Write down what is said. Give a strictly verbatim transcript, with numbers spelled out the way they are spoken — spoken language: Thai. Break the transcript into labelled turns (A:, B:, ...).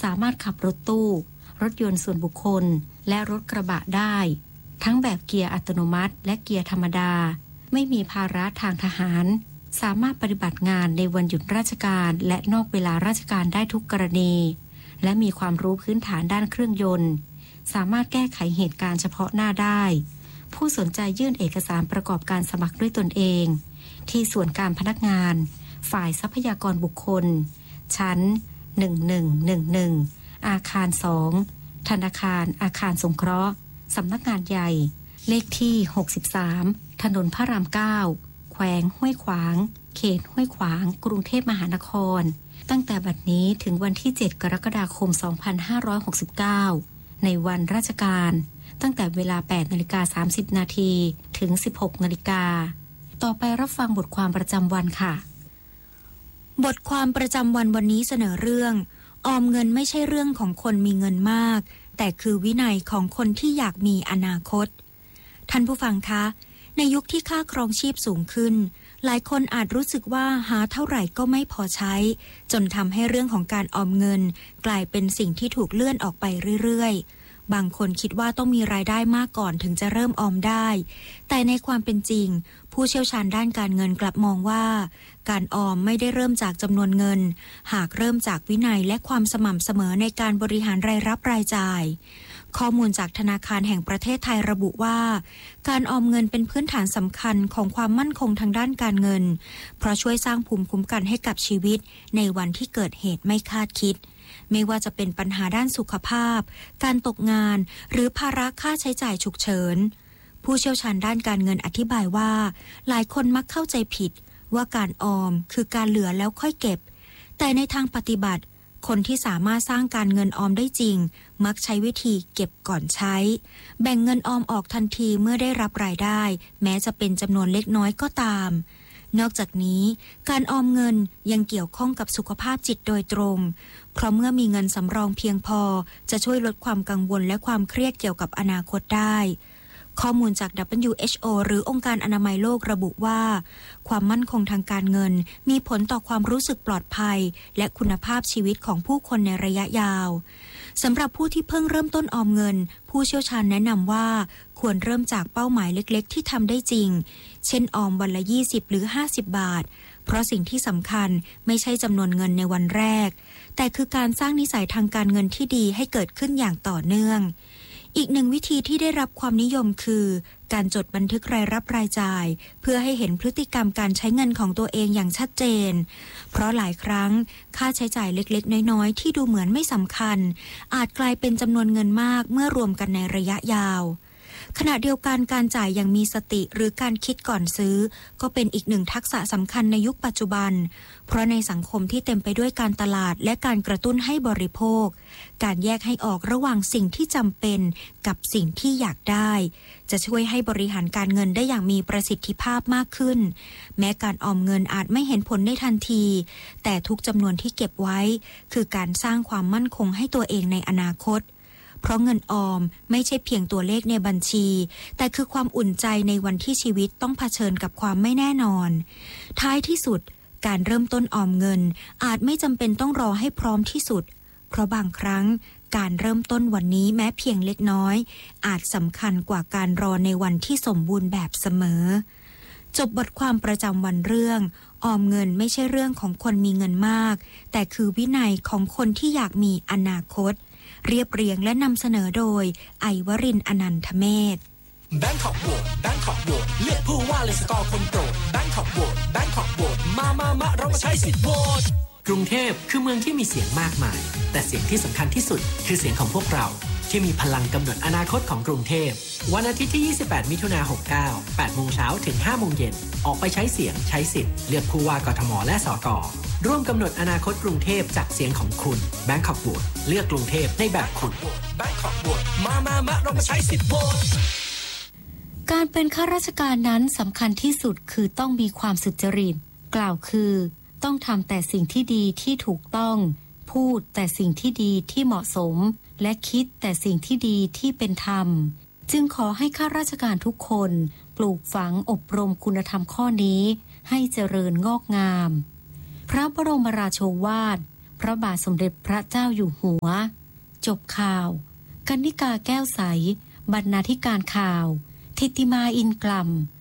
A: สามารถขับรถตู้รถยนต์ส่วนบุคคลและรถกระบะได้ทั้งแบบเกียร์อัตโนมัติและเกียร์ธรรมดาไม่มีภาระทางทหารสามารถปฏิบัติงานในวันหยุดราชการและนอกเวลาราชการได้ทุกกรณีและมีความรู้พื้นฐานด้านเครื่องยนต์สามารถแก้ไขเหตุการณ์เฉพาะหน้าได้ผู้สนใจยื่นเอกสารประกอบการสมัครด้วยตนเองที่ส่วนการพนักงานฝ่ายทรัพยากรบุคคลชั้นหนึ่งหนึ่งหนึ่งหนึ่งอาคารสองธนาคารอาคารสงเคราะห์สำนักงานใหญ่เลขที่หกสิบสามถนนพระรามเก้าแขวงห้วยขวางเขตห้วยขวางกรุงเทพมหานครตั้งแต่บัดนี้ถึงวันที่เจ็ดกรกฎาคมสองพันห้าร้อยหกสิบเก้าในวันราชการตั้งแต่เวลา แปดนาฬิกาสามสิบนาที ถึง สิบหกนาฬิกาต่อไปรับฟังบทความประจำวันค่ะ
B: บทความประจำวันวันนี้เสนอเรื่องออมเงินไม่ใช่เรื่องของคนมีเงินมากแต่คือวินัยของคนที่อยากมีอนาคตท่านผู้ฟังคะในยุคที่ค่าครองชีพสูงขึ้นหลายคนอาจรู้สึกว่าหาเท่าไหร่ก็ไม่พอใช้จนทำให้เรื่องของการออมเงินกลายเป็นสิ่งที่ถูกเลื่อนออกไปเรื่อยๆบางคนคิดว่าต้องมีรายได้มากก่อนถึงจะเริ่มออมได้แต่ในความเป็นจริงผู้เชี่ยวชาญด้านการเงินกลับมองว่าการออมไม่ได้เริ่มจากจำนวนเงินหากเริ่มจากวินัยและความสม่ำเสมอในการบริหารรายรับรายจ่ายข้อมูลจากธนาคารแห่งประเทศไทยระบุว่าการออมเงินเป็นพื้นฐานสำคัญของความมั่นคงทางด้านการเงินเพราะช่วยสร้างภูมิคุ้มกันให้กับชีวิตในวันที่เกิดเหตุไม่คาดคิดไม่ว่าจะเป็นปัญหาด้านสุขภาพการตกงานหรือภาระค่าใช้จ่ายฉุกเฉินผู้เชี่ยวชาญด้านการเงินอธิบายว่าหลายคนมักเข้าใจผิดว่าการออมคือการเหลือแล้วค่อยเก็บแต่ในทางปฏิบัติคนที่สามารถสร้างการเงินออมได้จริงมักใช้วิธีเก็บก่อนใช้แบ่งเงินออมออกทันทีเมื่อได้รับรายได้แม้จะเป็นจำนวนเล็กน้อยก็ตามนอกจากนี้การออมเงินยังเกี่ยวข้องกับสุขภาพจิตโดยตรงเพราะเมื่อมีเงินสำรองเพียงพอจะช่วยลดความกังวลและความเครียดเกี่ยวกับอนาคตได้ข้อมูลจาก ดับเบิลยู เอช โอ หรือองค์การอนามัยโลกระบุว่าความมั่นคงทางการเงินมีผลต่อความรู้สึกปลอดภัยและคุณภาพชีวิตของผู้คนในระยะยาวสำหรับผู้ที่เพิ่งเริ่มต้นออมเงินผู้เชี่ยวชาญแนะนำว่าควรเริ่มจากเป้าหมายเล็กๆที่ทำได้จริงเช่นออมวันละยี่สิบหรือห้าสิบบาทเพราะสิ่งที่สำคัญไม่ใช่จำนวนเงินในวันแรกแต่คือการสร้างนิสัยทางการเงินที่ดีให้เกิดขึ้นอย่างต่อเนื่องอีกหนึ่งวิธีที่ได้รับความนิยมคือการจดบันทึกรายรับรายจ่ายเพื่อให้เห็นพฤติกรรมการใช้เงินของตัวเองอย่างชัดเจนเพราะหลายครั้งค่าใช้จ่ายเล็กๆน้อยๆที่ดูเหมือนไม่สำคัญอาจกลายเป็นจำนวนเงินมากเมื่อรวมกันในระยะยาวขณะเดียวกันการจ่ายอย่างมีสติหรือการคิดก่อนซื้อก็เป็นอีกหนึ่งทักษะสำคัญในยุคปัจจุบันเพราะในสังคมที่เต็มไปด้วยการตลาดและการกระตุ้นให้บริโภคการแยกให้ออกระหว่างสิ่งที่จำเป็นกับสิ่งที่อยากได้จะช่วยให้บริหารการเงินได้อย่างมีประสิทธิภาพมากขึ้นแม้การออมเงินอาจไม่เห็นผลในทันทีแต่ทุกจำนวนที่เก็บไว้คือการสร้างความมั่นคงให้ตัวเองในอนาคตเพราะเงินออมไม่ใช่เพียงตัวเลขในบัญชีแต่คือความอุ่นใจในวันที่ชีวิตต้องเผชิญกับความไม่แน่นอนท้ายที่สุดการเริ่มต้นออมเงินอาจไม่จำเป็นต้องรอให้พร้อมที่สุดเพราะบางครั้งการเริ่มต้นวันนี้แม้เพียงเล็กน้อยอาจสำคัญกว่าการรอในวันที่สมบูรณ์แบบเสมอจบบทความประจำวันเรื่องออมเงินไม่ใช่เรื่องของคนมีเงินมากแต่คือวินัยของคนที่อยากมีอนาคตเรียบเรียงและนำเสนอโดยไอวรินทร์อนันทเมธ
C: แบงคอกโหวตแบงคอกโหวตเลือกผู้ว่าเลยสกอร์คนโปรดแบงคอกโหวตแบงคอกโหวตมามามาเรามาใช้สิทธิ์โหวตกรุงเทพคือเมืองที่มีเสียงมากมายแต่เสียงที่สำคัญที่สุดคือเสียงของพวกเราที่มีพลังกำหนดอนาคตของกรุงเทพวันอาทิตย์ที่ยี่สิบแปดมิถุนายนหกสิบเก้า แปดโมงเช้าถึงห้าโมงเย็นออกไปใช้เสียงใช้สิทธิ์เลือกผู้ว่ากทมและสกร่วมกำหนดอนาคตกรุงเทพจากเสียงของคุณ Bangkok Vote เลือกกรุงเทพในแบบคุณ Bangkok Vote มามามาเรามาใช้สิทธิ์โหวต
A: การเป็นข้าราชการนั้นสำคัญที่สุดคือต้องมีความสุจริตกล่าวคือต้องทำแต่สิ่งที่ดีที่ถูกต้องพูดแต่สิ่งที่ดีที่เหมาะสมและคิดแต่สิ่งที่ดีที่เป็นธรรมจึงขอให้ข้าราชการทุกคนปลูกฝังอบรมคุณธรรมข้อนี้ให้เจริญงอกงามพระบรมราโชวาทพระบาทสมเด็จพระเจ้าอยู่หัวจบข่าวกนิกาแก้วใสบรรณาธิการข่าวทิติมาอินกล่ำ